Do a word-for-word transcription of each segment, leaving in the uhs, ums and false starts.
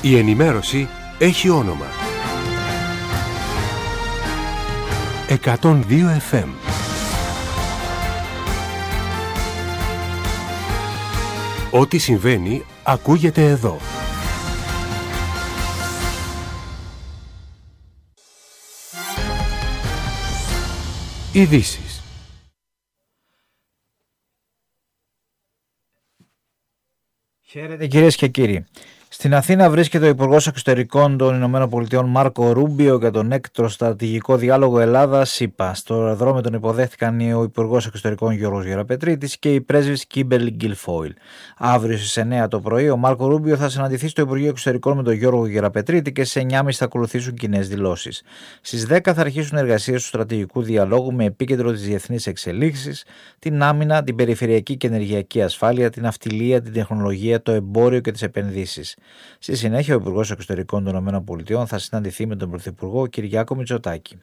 Η ενημέρωση έχει όνομα. εκατόν δύο εφ εμ. Ό,τι συμβαίνει ακούγεται εδώ. Ειδήσεις. Χαίρετε κυρίες και κύριοι. Στην Αθήνα βρίσκεται ο Υπουργός Εξωτερικών των Ηνωμένων Πολιτειών Μάρκο Ρούμπιο για τον έκτο στρατηγικό διάλογο Ελλάδα-ΣΥΠΑ. Στο αεροδρόμιο τον υποδέχτηκαν ο Υπουργός Εξωτερικών Γιώργος Γεραπετρίτης και η πρέσβης Κίμπερλι Γκιλφόιλ. Αύριο στις εννιά το πρωί ο Μάρκο Ρούμπιο θα συναντηθεί στο Υπουργείο Εξωτερικών με τον Γιώργο Γεραπετρίτη και στις εννιά και τριάντα θα ακολουθήσουν κοινές δηλώσεις. Στις δέκα θα αρχίσουν εργασίες του στρατηγικού διαλόγου με επίκεντρο τις διεθνείς εξελίξεις, την άμυνα, την περιφερειακή και ενεργειακή ασφάλεια, την ναυτιλία, την τεχνολογία, το εμπόριο και τις επενδύσεις. Στη συνέχεια, ο Υπουργός Εξωτερικών των ΗΠΑ θα συναντηθεί με τον Πρωθυπουργό Κυριάκο Μητσοτάκη.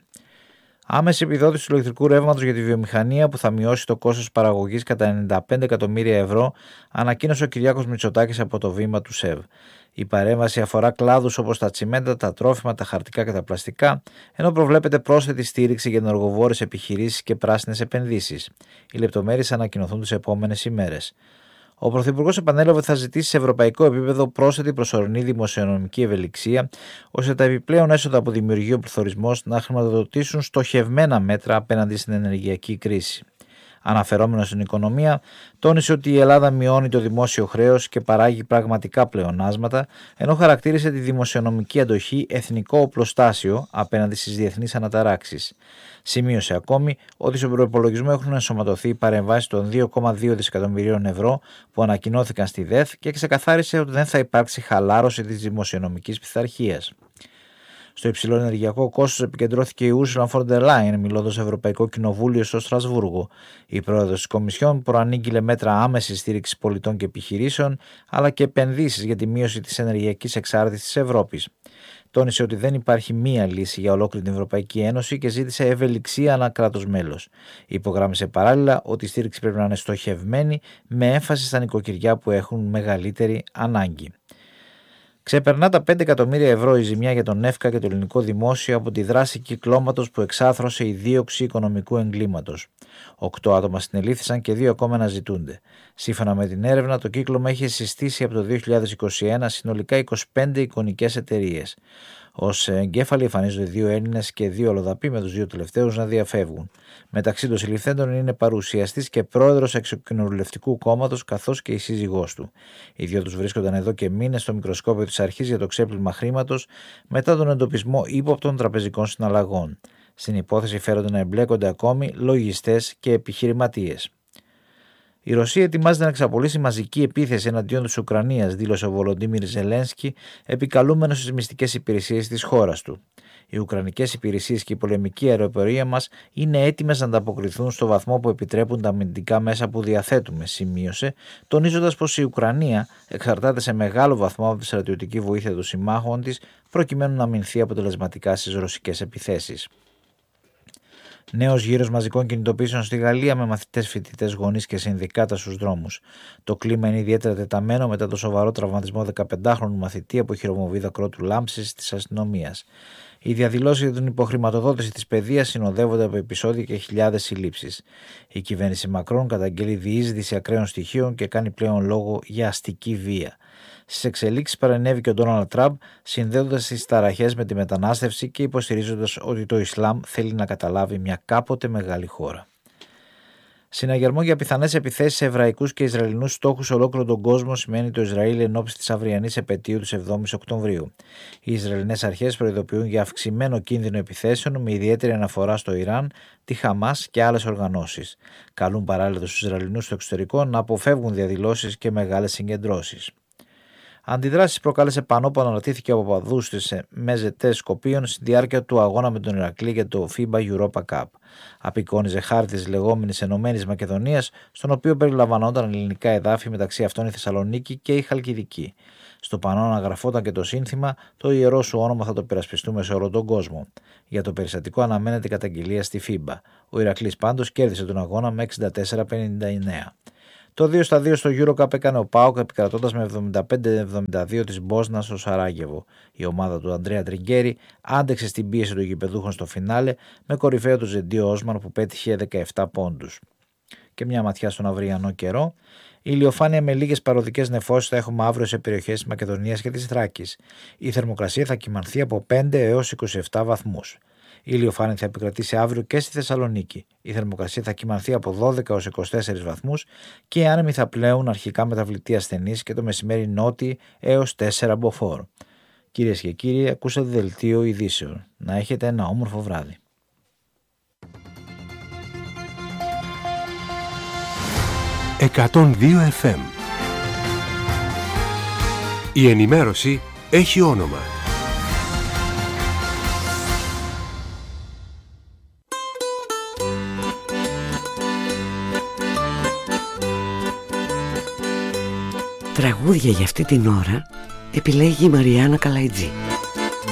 Άμεση επιδότηση του ηλεκτρικού ρεύματος για τη βιομηχανία που θα μειώσει το κόστος παραγωγής κατά ενενήντα πέντε εκατομμύρια ευρώ, ανακοίνωσε ο Κυριάκος Μητσοτάκης από το βήμα του ΣΕΒ. Η παρέμβαση αφορά κλάδους όπως τα τσιμέντα, τα τρόφιμα, τα χαρτικά και τα πλαστικά, ενώ προβλέπεται πρόσθετη στήριξη για ενεργοβόρες επιχειρήσεις και πράσινες επενδύσεις. Οι λεπτομέρειες θα ανακοινωθούν τις επόμενες ημέρες. Ο Πρωθυπουργός επανέλαβε ότι θα ζητήσει σε ευρωπαϊκό επίπεδο πρόσθετη προσωρινή δημοσιονομική ευελιξία, ώστε τα επιπλέον έσοδα που δημιουργεί ο πληθωρισμός να χρηματοδοτήσουν στοχευμένα μέτρα απέναντι στην ενεργειακή κρίση. Αναφερόμενο στην οικονομία, τόνισε ότι η Ελλάδα μειώνει το δημόσιο χρέος και παράγει πραγματικά πλεονάσματα, ενώ χαρακτήρισε τη δημοσιονομική αντοχή εθνικό οπλοστάσιο απέναντι στις διεθνείς αναταράξεις. Σημείωσε ακόμη ότι στον προϋπολογισμό έχουν ενσωματωθεί παρεμβάσεις των δύο κόμμα δύο δισεκατομμυρίων ευρώ που ανακοινώθηκαν στη ΔΕΘ και ξεκαθάρισε ότι δεν θα υπάρξει χαλάρωση της δημοσιονομικής πειθαρχίας. Στο υψηλό ενεργειακό κόστος επικεντρώθηκε η Ursula von der Leyen, μιλώντας στο Ευρωπαϊκό Κοινοβούλιο στο Στρασβούργο. Η πρόεδρος της Κομισιόν προανήγγειλε μέτρα άμεσης στήριξης πολιτών και επιχειρήσεων, αλλά και επενδύσεις για τη μείωση της ενεργειακής εξάρτησης της Ευρώπης. Τόνισε ότι δεν υπάρχει μία λύση για ολόκληρη την Ευρωπαϊκή Ένωση και ζήτησε ευελιξία ανά κράτος μέλος. Υπογράμμισε παράλληλα ότι η στήριξη πρέπει να είναι στοχευμένη, με έμφαση στα νοικοκυριά που έχουν μεγαλύτερη ανάγκη. Ξεπερνά τα πέντε εκατομμύρια ευρώ η ζημιά για τον ΕΦΚΑ και το ελληνικό δημόσιο από τη δράση κυκλώματος που εξάθρωσε η δίωξη οικονομικού εγκλήματος. Οκτώ άτομα συνελήφθησαν και δύο ακόμα αναζητούνται. Σύμφωνα με την έρευνα, το κύκλωμα είχε συστήσει από το δύο χιλιάδες είκοσι ένα συνολικά είκοσι πέντε εικονικές εταιρείες. Ως εγκέφαλοι εμφανίζονται δύο Έλληνες και δύο αλλοδαποί, με τους δύο τελευταίους να διαφεύγουν. Μεταξύ των συλληφθέντων είναι παρουσιαστής και πρόεδρος Εξοκοινοβουλευτικού κόμματος, καθώς και η σύζυγός του. Οι δύο τους βρίσκονταν εδώ και μήνες στο μικροσκόπιο της αρχής για το ξέπλυμα χρήματος μετά τον εντοπισμό ύποπτων τραπεζικών συναλλαγών. Στην υπόθεση φέρονται να εμπλέκονται ακόμη λογιστές και επιχειρηματίες. Η Ρωσία ετοιμάζεται να εξαπολύσει μαζική επίθεση εναντίον της Ουκρανίας, δήλωσε ο Βολοντίμιρ Ζελένσκι, επικαλούμενος στις μυστικές υπηρεσίες της χώρας του. Οι ουκρανικές υπηρεσίες και η πολεμική αεροπορία μας είναι έτοιμες να ανταποκριθούν στο βαθμό που επιτρέπουν τα αμυντικά μέσα που διαθέτουμε, σημείωσε, τονίζοντας πως η Ουκρανία εξαρτάται σε μεγάλο βαθμό από τη στρατιωτική βοήθεια των συμμάχων της, προκειμένου να αμυνθεί αποτελεσματικά στις ρωσικές επιθέσεις. Νέος γύρος μαζικών κινητοποιήσεων στη Γαλλία με μαθητές, φοιτητές, γονείς και συνδικάτα στους δρόμους. Το κλίμα είναι ιδιαίτερα τεταμένο μετά το σοβαρό τραυματισμό δεκαπεντάχρονου μαθητή από χειρομοβίδα κρότου λάμψης της αστυνομίας. Οι διαδηλώσεις για την υποχρηματοδότηση της παιδείας συνοδεύονται από επεισόδια και χιλιάδες συλλήψεις. Η κυβέρνηση Μακρόν καταγγέλει διείσδυση ακραίων στοιχείων και κάνει πλέον λόγο για αστική βία. Στις εξελίξεις παρενέβη και ο Ντόναλντ Τραμπ, συνδέοντας τις ταραχές με τη μετανάστευση και υποστηρίζοντας ότι το Ισλάμ θέλει να καταλάβει μια κάποτε μεγάλη χώρα. Συναγερμό για πιθανές επιθέσεις σε εβραϊκούς και Ισραηλινούς στόχους σε ολόκληρο τον κόσμο σημαίνει το Ισραήλ εν ώψη της αυριανής επετείου της εβδόμης Οκτωβρίου. Οι Ισραηλινές αρχές προειδοποιούν για αυξημένο κίνδυνο επιθέσεων με ιδιαίτερη αναφορά στο Ιράν, τη Χαμάς και άλλες οργανώσεις. Καλούν παράλληλα τους Ισραηλινούς στο εξωτερικό να αποφεύγουν διαδηλώσεις και μεγάλες συγκεντρώσεις. Αντιδράσεις προκάλεσε πανό που αναρωτήθηκε από παδούς στις Μεζετές Σκοπίων στη διάρκεια του αγώνα με τον Ηρακλή για το φίμπα Europa Cup. Απεικόνιζε χάρτη της λεγόμενης Ενωμένης Μακεδονίας, στον οποίο περιλαμβανόταν ελληνικά εδάφη, μεταξύ αυτών η Θεσσαλονίκη και η Χαλκιδική. Στο πανό αναγραφόταν και το σύνθημα «Το ιερό σου όνομα θα το περασπιστούμε σε όλο τον κόσμο». Για το περιστατικό αναμένεται καταγγελία στη φίμπα. Ο Ηρακλής πάντως κέρδισε τον αγώνα με εξήντα τέσσερα πενήντα εννέα. Το δύο στα δύο στο EuroCup έκανε ο ΠΑΟΚ επικρατώντας με εβδομήντα πέντε εβδομήντα δύο της Μπόσνα στο Σαράγεβο. Η ομάδα του Αντρέα Τριγκέρι άντεξε στην πίεση των γηπεδούχων στο φινάλε με κορυφαίο του Ζεντίο Όσμαν που πέτυχε δεκαεπτά πόντους. Και μια ματιά στον αυριανό καιρό. Η ηλιοφάνεια με λίγες παροδικές νεφώσεις θα έχουμε αύριο σε περιοχές της Μακεδονίας και της Θράκης. Η θερμοκρασία θα κυμανθεί από πέντε έως είκοσι επτά βαθμούς. Η ηλιοφάνεια θα επικρατήσει αύριο και στη Θεσσαλονίκη. Η θερμοκρασία θα κυμανθεί από δώδεκα έως είκοσι τέσσερις βαθμούς και οι άνεμοι θα πλέουν αρχικά μεταβλητή ασθενής και το μεσημέρι νότιοι έως τέσσερα μποφόρ. Κυρίες και κύριοι, ακούσατε δελτίο ειδήσεων. Να έχετε ένα όμορφο βράδυ. εκατόν δύο εφ εμ. Η ενημέρωση έχει όνομα. Τραγούδια για αυτή την ώρα επιλέγει η Μαριάννα Καλαϊτζή.